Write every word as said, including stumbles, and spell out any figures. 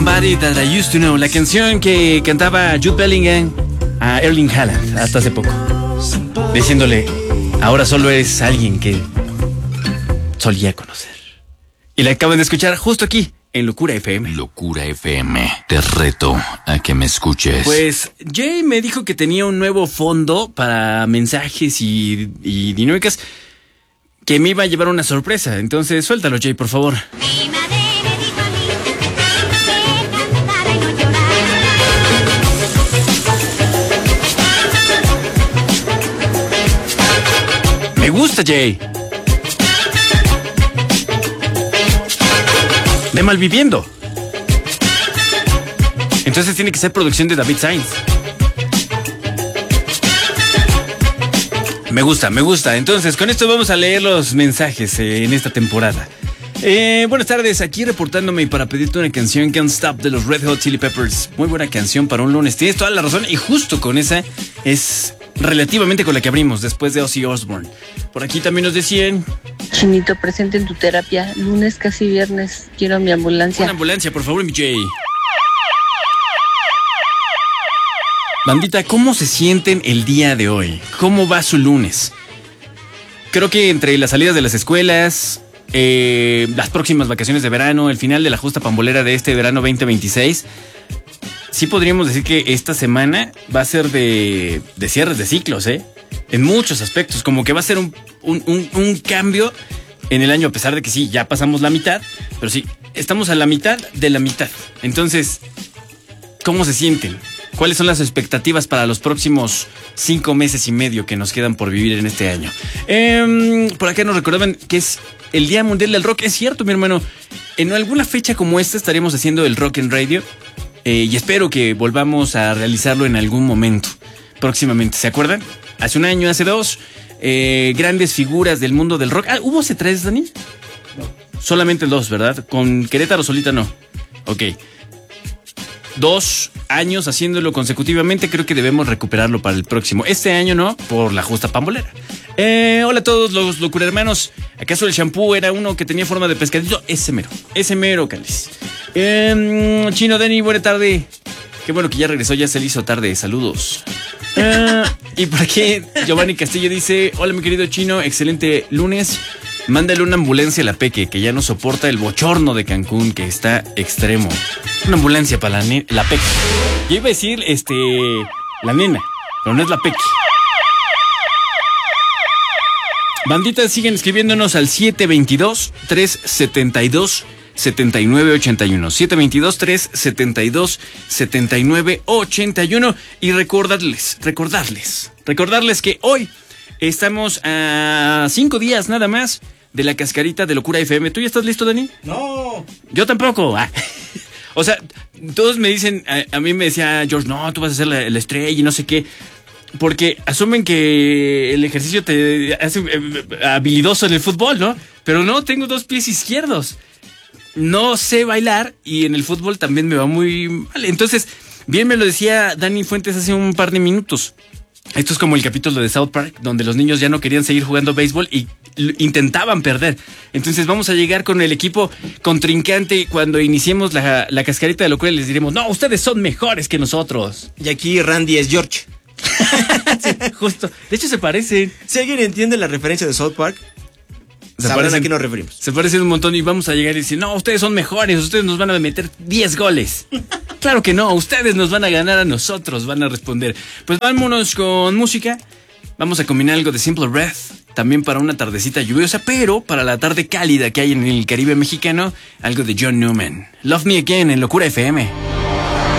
Somebody That I Used to Know, la canción que cantaba Jude Bellingham a Erling Haaland hasta hace poco, diciéndole, ahora solo eres alguien que solía conocer. Y la acaban de escuchar justo aquí, en Locura F M. Locura F M, te reto a que me escuches. Pues Jay me dijo que tenía un nuevo fondo para mensajes y, y dinámicas que me iba a llevar una sorpresa. Entonces suéltalo, Jay, por favor. Me gusta, Jay. De Malviviendo. Entonces tiene que ser producción de David Sainz. Me gusta, me gusta. Entonces, con esto vamos a leer los mensajes eh, en esta temporada. Eh, buenas tardes, aquí reportándome para pedirte una canción, Can't Stop, de los Red Hot Chili Peppers. Muy buena canción para un lunes. Tienes toda la razón y justo con esa es relativamente con la que abrimos después de Ozzy Osbourne. Por aquí también nos decían... Chinito, presente en tu terapia. Lunes, casi viernes. Quiero mi ambulancia. Una ambulancia, por favor, mi Jay. Bandita, ¿cómo se sienten el día de hoy? ¿Cómo va su lunes? Creo que entre las salidas de las escuelas, eh, las próximas vacaciones de verano, el final de la justa pambolera de este verano veinte veintiséis, sí podríamos decir que esta semana va a ser de, de cierres de ciclos, ¿eh? En muchos aspectos, como que va a ser un, un, un, un cambio en el año, a pesar de que sí, ya pasamos la mitad, pero sí, estamos a la mitad de la mitad. Entonces, ¿cómo se sienten? ¿Cuáles son las expectativas para los próximos cinco meses y medio que nos quedan por vivir en este año? Eh, por acá nos recordaban que es el Día Mundial del Rock. Es cierto, mi hermano, en alguna fecha como esta estaremos haciendo el Rock en Radio, eh, y espero que volvamos a realizarlo en algún momento próximamente. ¿Se acuerdan? Hace un año, hace dos, eh, grandes figuras del mundo del rock. Ah, ¿hubo C tres, Dani? No. Solamente dos, ¿verdad? Con Querétaro solita no. Ok. Dos años haciéndolo consecutivamente, creo que debemos recuperarlo para el próximo. Este año no, por la justa pambolera. Eh, hola a todos los locura hermanos. ¿Acaso el shampoo era uno que tenía forma de pescadito? Ese mero, ese mero, Cáliz. Eh, Chino Dani, buena tarde. Qué bueno que ya regresó, ya se le hizo tarde. Saludos. Uh, y por aquí Giovanni Castillo dice: hola mi querido Chino, excelente lunes. Mándale una ambulancia a la Peque, que ya no soporta el bochorno de Cancún, que está extremo. Una ambulancia para la, ne- la Peque. Yo iba a decir, este, la nena, pero no es la Peque. Banditas, siguen escribiéndonos al siete veintidós, tres setenta y dos, setenta y nueve ochenta y uno. siete veintidós, tres setenta y dos, setenta y nueve ochenta y uno. Y recordarles, recordarles, recordarles que hoy estamos a cinco días nada más de la cascarita de Locura F M. ¿Tú ya estás listo, Dani? No. Yo tampoco. Ah. O sea, todos me dicen, a, a mí me decía George, no, tú vas a ser la, la estrella y no sé qué. Porque asumen que el ejercicio te hace eh, habilidoso en el fútbol, ¿no? Pero no, tengo dos pies izquierdos. No sé bailar y en el fútbol también me va muy mal. Entonces, bien me lo decía Dani Fuentes hace un par de minutos. Esto es como el capítulo de South Park, donde los niños ya no querían seguir jugando béisbol y intentaban perder. Entonces vamos a llegar con el equipo contrincante cuando iniciemos la, la cascarita de locura y les diremos, no, ustedes son mejores que nosotros. Y aquí Randy es George. Sí, justo. De hecho se parecen. Si alguien entiende la referencia de South Park, Se sabrán parecen, a qué nos referimos. Se parecen un montón y vamos a llegar y decir, no, ustedes son mejores, ustedes nos van a meter diez goles. Claro que no, ustedes nos van a ganar a nosotros, van a responder. Pues vámonos con música. Vamos a combinar algo de Simple Red, también para una tardecita lluviosa, pero para la tarde cálida que hay en el Caribe mexicano, algo de John Newman. Love Me Again en Locura F M.